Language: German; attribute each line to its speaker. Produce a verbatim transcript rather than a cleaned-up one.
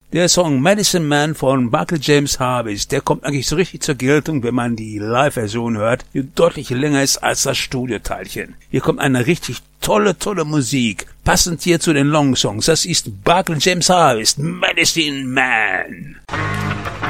Speaker 1: Der Song Medicine Man von Barclay James Harvest, der kommt eigentlich so richtig zur Geltung, wenn man die Live-Version hört, die deutlich länger ist als das Studioteilchen. Hier kommt eine richtig tolle, tolle Musik, passend hier zu den Long Songs. Das ist Barclay James Harvest, Medicine Man.